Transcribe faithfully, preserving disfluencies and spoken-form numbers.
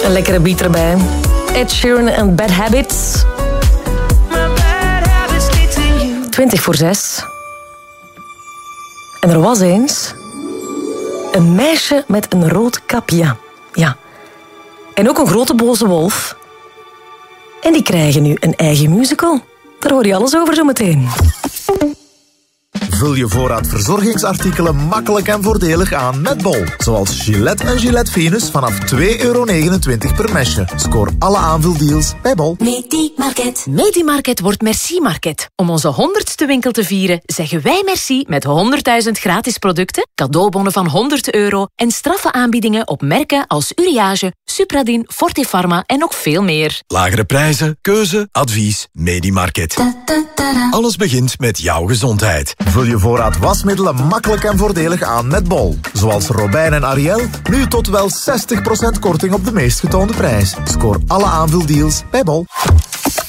Een lekkere beat erbij. Ed Sheeran en Bad Habits. twintig voor zes. En er was eens een meisje met een rood kapje. Ja. En ook een grote boze wolf. En die krijgen nu een eigen musical. Daar hoor je alles over zo meteen. Vul je voorraad verzorgingsartikelen makkelijk en voordelig aan met Bol. Zoals Gillette en Gillette Venus vanaf twee euro negenentwintig per mesje. Scoor alle aanvuldeals bij Bol. Medimarket. Medimarket wordt Merci Market. Om onze honderdste winkel te vieren, zeggen wij merci met honderdduizend gratis producten, cadeaubonnen van honderd euro en straffe aanbiedingen op merken als Uriage, Supradin, Fortifarma en nog veel meer. Lagere prijzen, keuze, advies, Medimarket. Alles begint met jouw gezondheid. Vul je voorraad wasmiddelen makkelijk en voordelig aan met Bol. Zoals Robijn en Ariel, nu tot wel zestig procent korting op de meest getoonde prijs. Scoor alle aanvuldeals bij Bol.